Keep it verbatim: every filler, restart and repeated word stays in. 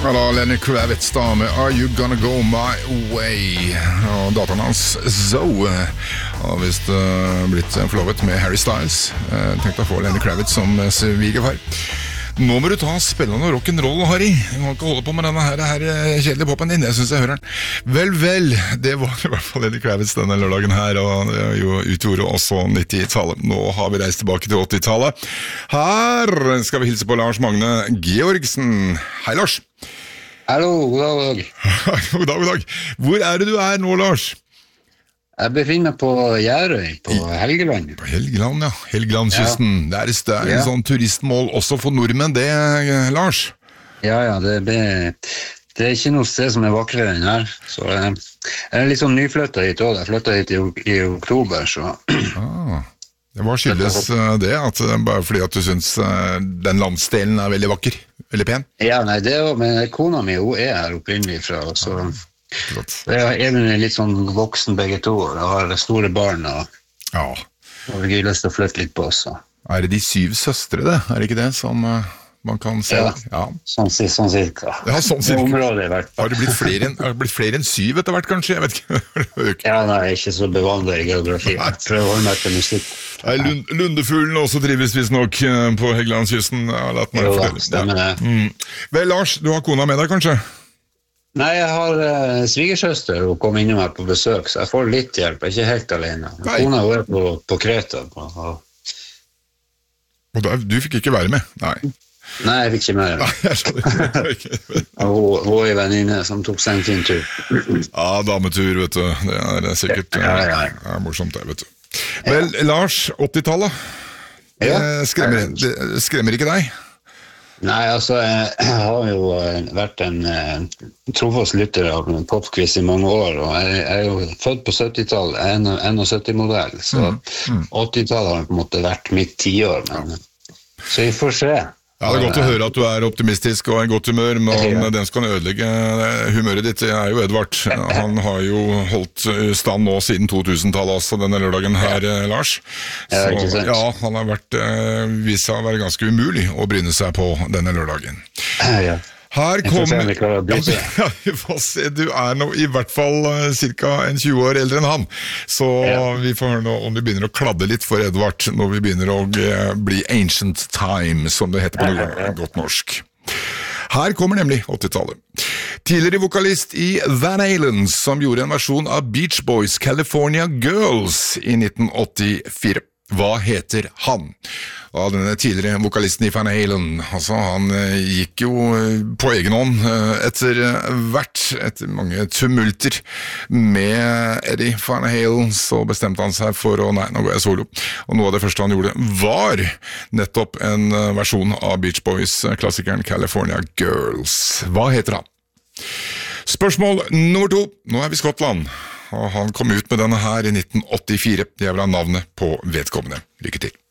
Ja da, Lenny Kravitz da med Are You Gonna Go My Way? Og datteren hans, Zoe, har vist uh, blitt forlovet med Harry Styles. uh, Tenkte å få Lenny Kravitz som uh, svigerfar. Nå må du ta spillende rock'n'roll, Harry. Du må ikke holde på med denne her, her kjedelige popen din. Jeg synes jeg hører den. Vel, vel, det var i hvert fall Lenny Kravitz denne lørdagen her, og det jo utgjorde også nittitallet. Nå har vi reist tilbake til åttitallet. Her skal vi hilse på Lars Magne Georgsen. Hei, Lars. Hallo, god dag, god dag. God dag, god dag. Hvor er det du er nå, Lars? Jeg befinner meg på Gjerøy, på Helgeland. På Helgeland, ja. Helgelandskysten. Ja. Det er, det er en ja. sånn turistmål også for nordmenn, det, Lars? Ja, ja, det, det, det er ikke noe sted som er vakrere enn her. Så jeg, jeg er litt sånn nyflyttet hit også. Jeg flyttet hit i, i oktober, så... Ah. Det var skyldes det, at, bare fordi at du synes den landsdelen er veldig vakker, veldig pen? Ja, nei, det er jo, men kona mi, hun er her opprinnelig fra, så det er litt sånn voksen begge to, og har store barn, og, ja. og vi har lyst til å flytte litt på oss. Så. Er det de syv søstre, det? Er det ikke det som man kan se? Ja, ja. Sånn, sånn cirka. Ja, sånn cirka. Det området i hvert fall. Har det blitt flere enn, har det blitt flere enn syv etter hvert, kanskje? Jeg vet ikke. Ja, nei, ikke så bevandret i geografi. Prøv å holde meg til musikk. Nei, Lund, Lundefuglen også trives visst nok på Helgelandskysten. Jo da, stemmer det. Ja. Mm. Vel, Lars, du har kona med deg, kanskje? Nei, jeg har uh, svigersøster, hun kom innom her på besøk, så jeg får litt hjelp, jeg er ikke helt alene. Kona er på, på Kreta. På, og... og da, du fikk ikke være med? Nei. Nei, jeg fikk ikke med. Nei, jeg skjønner ikke. hun, hun er en venninne som tok seg en fin tur. Ja, dametur, vet du. Det er sikkert ja, ja, ja. Det er morsomt det, vet du. Vel, ja. Lars, åttitallet. Ja. Skremmer, det skremmer ikke deg? Nei, altså, jeg har jo vært en trofast lytter av popquiz i mange år, og jeg er jo født på syttitallet, jeg er en sytti-modell, så mm. Mm. åttitallet har på en måte vært mitt tiår, men så vi får se. Ja, det er godt å høre at du er optimistisk og i godt humør, men ja. Den som kan ødelegge humøret ditt er jo Edvard. Han har jo holdt stand nå siden to tusen-tallet, altså denne lørdagen her, ja. Lars. Så ja, han har vært, vist seg å være ganske umulig å bryne seg på denne lørdagen. Ja, ja. Her kommer... Ja, du er nå i hvert fall cirka en tjue år eldre enn han, så ja. Vi får høre nå om vi begynner å kladde litt for Edvard når vi begynner å bli ancient time, som det heter på noe godt norsk. Her kommer nemlig åttitallet. Tidligere vokalist i Van Halen, som gjorde en versjon av Beach Boys' California Girls i nitten åttifire. Hva heter han? Og denne tidligere vokalisten i Van Halen, altså han gikk jo på egen hånd etter hvert, etter mange tumulter med Eddie Van Halen, så bestemte han seg for å, nei, nå går jeg solo. Og noe av det første han gjorde var nettopp en versjon av Beach Boys-klassikeren California Girls. Hva heter han? Spørsmål nummer to. Nå er vi i Skottland. Og han kom ut med denne her i nitten åttifire. Det er vel navnet på vedkommende. Lykke til.